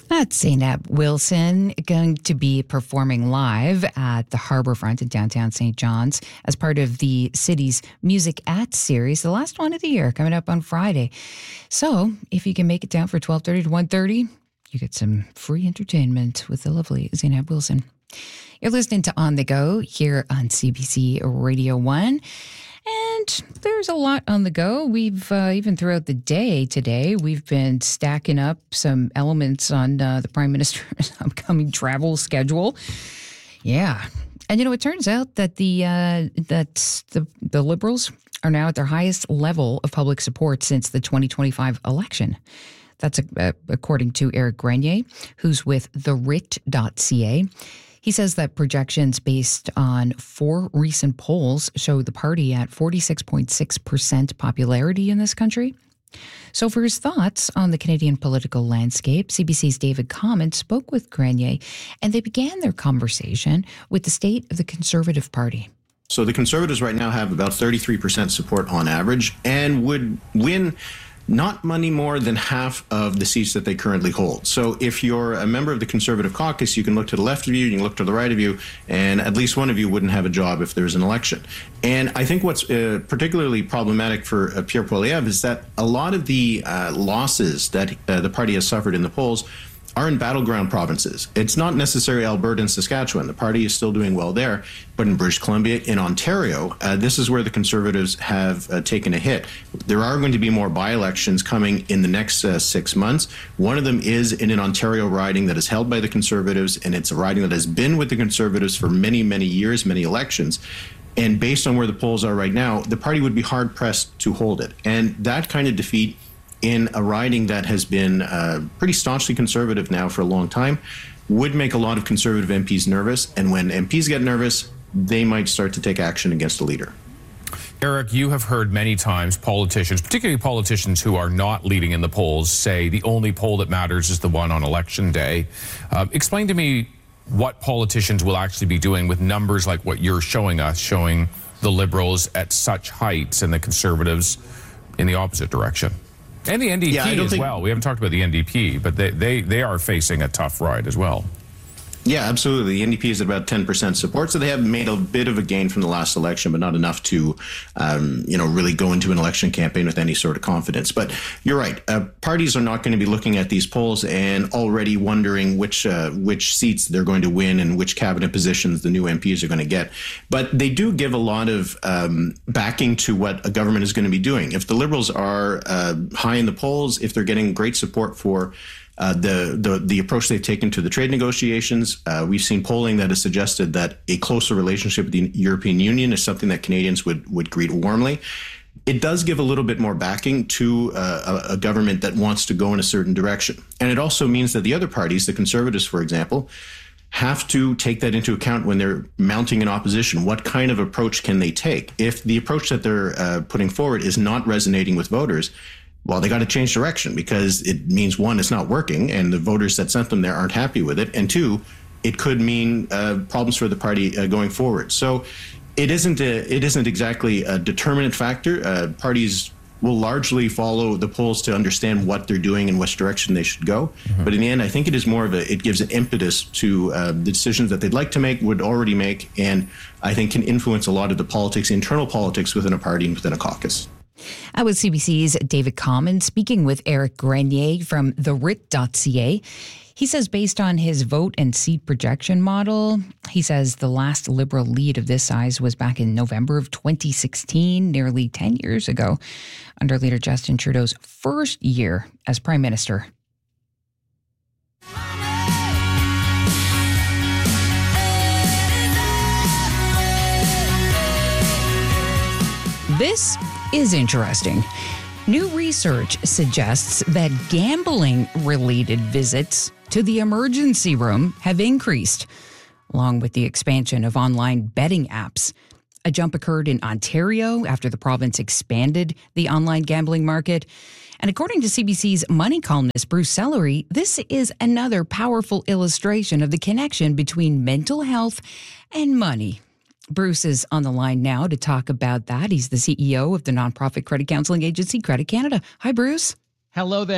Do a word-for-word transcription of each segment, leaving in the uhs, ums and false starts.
That's Zainab Wilson, going to be performing live at the Harbourfront in downtown Saint John's as part of the city's Music at series, the last one of the year, coming up on Friday. So if you can make it down for twelve thirty to one thirty, you get some free entertainment with the lovely Zainab Wilson. You're listening to On the Go here on C B C Radio one. And there's a lot on the go. We've, uh, even throughout the day today, we've been stacking up some elements on uh, the Prime Minister's upcoming travel schedule. Yeah. And, you know, it turns out that the uh, that the, the Liberals are now at their highest level of public support since the twenty twenty-five election. That's uh, according to Eric Grenier, who's with the writ dot c a. He says that projections based on four recent polls show the party at forty-six point six percent popularity in this country. So for his thoughts on the Canadian political landscape, C B C's David Common spoke with Grenier, and they began their conversation with the state of the Conservative Party. So the Conservatives right now have about thirty-three percent support on average and would win not money more than half of the seats that they currently hold. So if you're a member of the Conservative caucus, you can look to the left of you, you can look to the right of you, and at least one of you wouldn't have a job if there's an election. And I think what's uh, particularly problematic for uh, Pierre Poilievre is that a lot of the uh, losses that uh, the party has suffered in the polls are in battleground provinces. It's not necessarily Alberta and Saskatchewan. The party is still doing well there. But in British Columbia, in Ontario, uh, this is where the Conservatives have uh, taken a hit. There are going to be more by-elections coming in the next uh, six months. One of them is in an Ontario riding that is held by the Conservatives, and it's a riding that has been with the Conservatives for many, many years, many elections. And based on where the polls are right now, the party would be hard-pressed to hold it. And that kind of defeat in a riding that has been uh, pretty staunchly Conservative now for a long time would make a lot of Conservative M Ps nervous. And when M Ps get nervous, they might start to take action against the leader. Eric, you have heard many times politicians, particularly politicians who are not leading in the polls, say the only poll that matters is the one on election day. Uh, explain to me what politicians will actually be doing with numbers like what you're showing us, showing the Liberals at such heights and the Conservatives in the opposite direction. And the N D P yeah, as think... well. We haven't talked about the N D P, but they, they, they are facing a tough ride as well. Yeah, absolutely. The N D P is at about ten percent support, so they have made a bit of a gain from the last election, but not enough to, um, you know, really go into an election campaign with any sort of confidence. But you're right. Uh, parties are not going to be looking at these polls and already wondering which uh, which seats they're going to win and which cabinet positions the new M Ps are going to get. But they do give a lot of um, backing to what a government is going to be doing. If the Liberals are uh, high in the polls, if they're getting great support for Uh, the, the the approach they've taken to the trade negotiations. Uh, we've seen polling that has suggested that a closer relationship with the European Union is something that Canadians would, would greet warmly. It does give a little bit more backing to uh, a, a government that wants to go in a certain direction. And it also means that the other parties, the Conservatives, for example, have to take that into account when they're mounting an opposition. What kind of approach can they take? If the approach that they're uh, putting forward is not resonating with voters, well, they got to change direction, because it means, one, it's not working and the voters that sent them there aren't happy with it. And two, it could mean uh, problems for the party uh, going forward. So it isn't a, it isn't exactly a determinant factor. Uh, parties will largely follow the polls to understand what they're doing and which direction they should go. Mm-hmm. But in the end, I think it is more of a, it gives an impetus to uh, the decisions that they'd like to make, would already make, and I think can influence a lot of the politics, internal politics within a party and within a caucus. That was C B C's David Common speaking with Eric Grenier from the writ dot c a. He says based on his vote and seat projection model, he says the last Liberal lead of this size was back in November of twenty sixteen, nearly ten years ago, under leader Justin Trudeau's first year as Prime Minister. This is interesting. New research suggests that gambling-related visits to the emergency room have increased, along with the expansion of online betting apps. A jump occurred in Ontario after the province expanded the online gambling market. And according to C B C's money columnist Bruce Sellery, this is another powerful illustration of the connection between mental health and money. Bruce is on the line now to talk about that. He's the C E O of the nonprofit credit counseling agency, Credit Canada. Hi, Bruce. Hello there.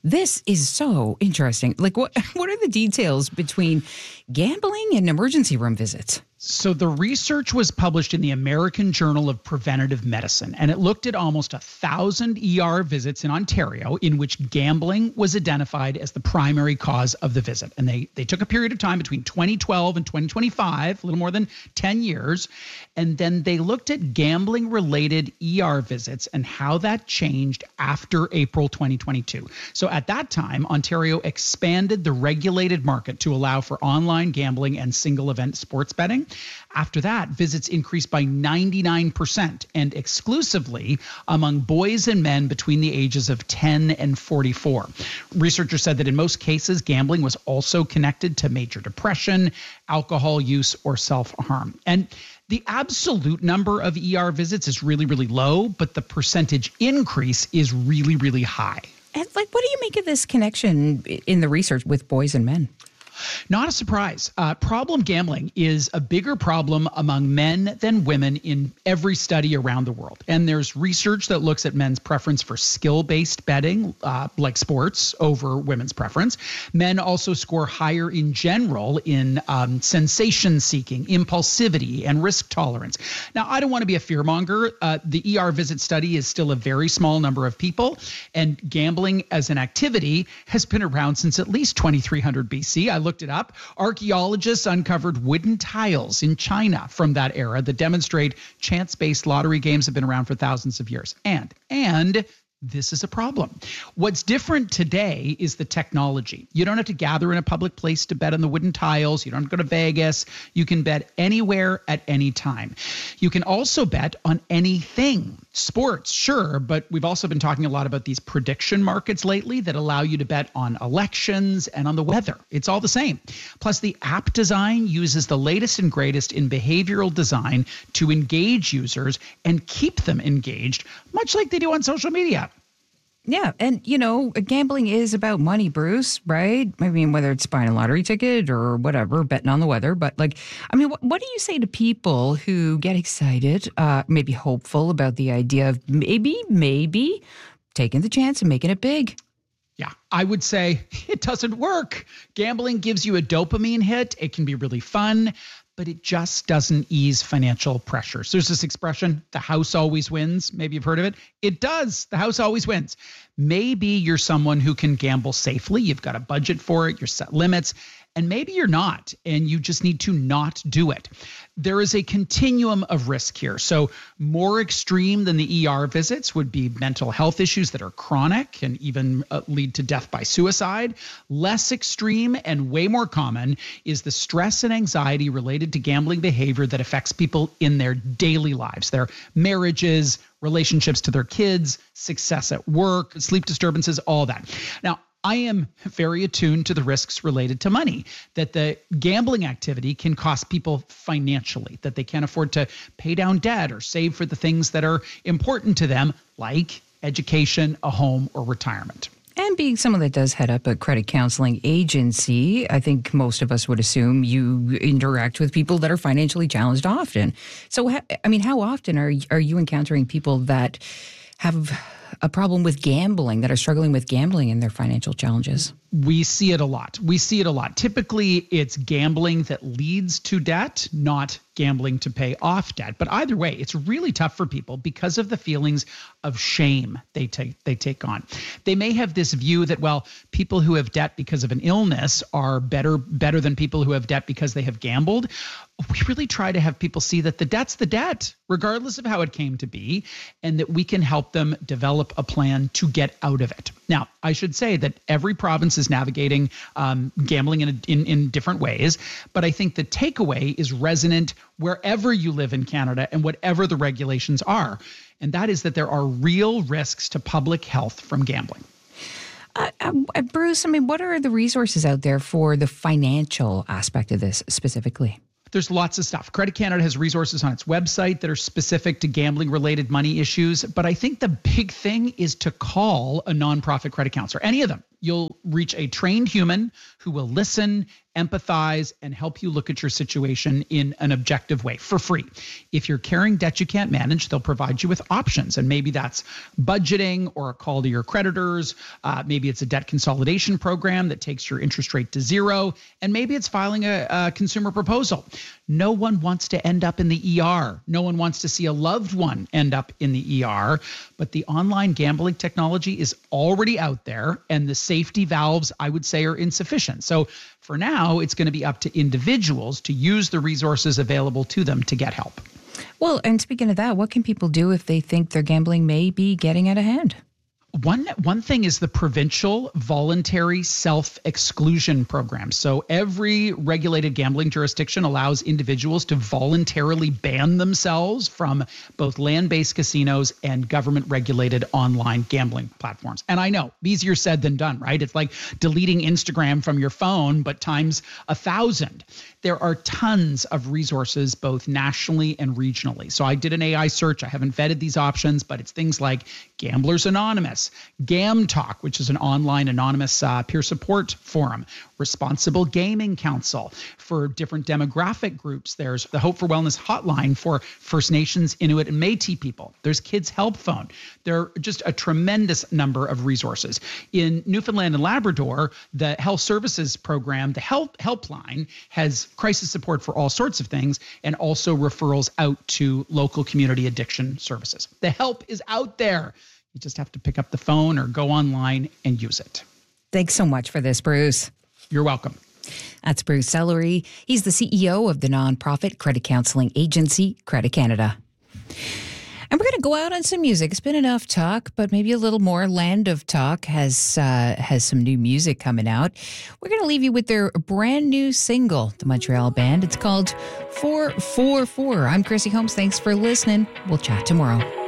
This is so interesting. Like, what what are the details between gambling and emergency room visits? So the research was published in the American Journal of Preventative Medicine, and it looked at almost a thousand E R visits in Ontario in which gambling was identified as the primary cause of the visit. And they they took a period of time between twenty twelve and twenty twenty-five, a little more than ten years, and then they looked at gambling-related E R visits and how that changed after April twenty twenty-two. So at that time, Ontario expanded the regulated market to allow for online gambling and single-event sports betting. After that, visits increased by ninety-nine percent and exclusively among boys and men between the ages of ten and forty-four. Researchers said that in most cases, gambling was also connected to major depression, alcohol use, or self-harm. And the absolute number of E R visits is really, really low, but the percentage increase is really, really high. And like, what do you make of this connection in the research with boys and men? Not a surprise. Uh, problem gambling is a bigger problem among men than women in every study around the world. And there's research that looks at men's preference for skill-based betting, uh, like sports, over women's preference. Men also score higher in general in um, sensation-seeking, impulsivity, and risk tolerance. Now, I don't want to be a fearmonger. Uh, the E R visit study is still a very small number of people, and gambling as an activity has been around since at least twenty-three hundred B C. I looked it up. Archaeologists uncovered wooden tiles in China from that era that demonstrate chance-based lottery games have been around for thousands of years. And, and this is a problem. What's different today is the technology. You don't have to gather in a public place to bet on the wooden tiles. You don't have to go to Vegas. You can bet anywhere at any time. You can also bet on anything. Sports, sure, but we've also been talking a lot about these prediction markets lately that allow you to bet on elections and on the weather. It's all the same. Plus, the app design uses the latest and greatest in behavioral design to engage users and keep them engaged, much like they do on social media. Yeah. And, you know, gambling is about money, Bruce, right? I mean, whether it's buying a lottery ticket or whatever, betting on the weather. But like, I mean, what, what do you say to people who get excited, uh, maybe hopeful about the idea of maybe, maybe taking the chance and making it big? Yeah, I would say it doesn't work. Gambling gives you a dopamine hit. It can be really fun, but it just doesn't ease financial pressures. There's this expression, the house always wins. Maybe you've heard of it. It does. The house always wins. Maybe you're someone who can gamble safely. You've got a budget for it. You're set limits. And maybe you're not, and you just need to not do it. There is a continuum of risk here. So more extreme than the E R visits would be mental health issues that are chronic and even uh, lead to death by suicide. Less extreme and way more common is the stress and anxiety related to gambling behavior that affects people in their daily lives, their marriages, relationships to their kids, success at work, sleep disturbances, all that. Now, I am very attuned to the risks related to money, that the gambling activity can cost people financially, that they can't afford to pay down debt or save for the things that are important to them, like education, a home, or retirement. And being someone that does head up a credit counseling agency, I think most of us would assume you interact with people that are financially challenged often. So, I mean, how often are are you encountering people that have a problem with gambling, that are struggling with gambling and their financial challenges? We see it a lot. We see it a lot. Typically, it's gambling that leads to debt, not gambling to pay off debt. But either way, it's really tough for people because of the feelings of shame they take they take on. They may have this view that, well, people who have debt because of an illness are better better than people who have debt because they have gambled. We really try to have people see that the debt's the debt, regardless of how it came to be, and that we can help them develop a plan to get out of it. Now, I should say that every province is navigating um, gambling in, a, in in different ways, but I think the takeaway is resonant wherever you live in Canada and whatever the regulations are, and that is that there are real risks to public health from gambling. Uh, uh, Bruce, I mean, what are the resources out there for the financial aspect of this specifically? There's lots of stuff. Credit Canada has resources on its website that are specific to gambling-related money issues. But I think the big thing is to call a nonprofit credit counselor, any of them. You'll reach a trained human who will listen, empathize, and help you look at your situation in an objective way for free. If you're carrying debt you can't manage, they'll provide you with options. And maybe that's budgeting or a call to your creditors. Uh, maybe it's a debt consolidation program that takes your interest rate to zero. And maybe it's filing a, a consumer proposal. No one wants to end up in the E R. No one wants to see a loved one end up in the E R. But the online gambling technology is already out there, and the safety valves, I would say, are insufficient. So for now, it's going to be up to individuals to use the resources available to them to get help. Well, and speaking of that, what can people do if they think their gambling may be getting out of hand? One one thing is the provincial voluntary self-exclusion program. So every regulated gambling jurisdiction allows individuals to voluntarily ban themselves from both land-based casinos and government-regulated online gambling platforms. And I know, easier said than done, right? It's like deleting Instagram from your phone, but times a thousand. There are tons of resources, both nationally and regionally. So I did an A I search. I haven't vetted these options, but it's things like Gamblers Anonymous, GamTalk, which is an online anonymous uh, peer support forum, Responsible Gaming Council for different demographic groups. There's the Hope for Wellness hotline for First Nations, Inuit, and Métis people. There's Kids Help Phone. There are just a tremendous number of resources. In Newfoundland and Labrador, the health services program, the Health Helpline, has crisis support for all sorts of things and also referrals out to local community addiction services. The help is out there. You just have to pick up the phone or go online and use it. Thanks so much for this, Bruce. You're welcome. That's Bruce Sellery. He's the C E O of the nonprofit credit counseling agency, Credit Canada. And we're going to go out on some music. It's been enough talk, but maybe a little more. Land of Talk has uh, has some new music coming out. We're going to leave you with their brand new single, the Montreal band. It's called four four four. I'm Chrissy Holmes. Thanks for listening. We'll chat tomorrow.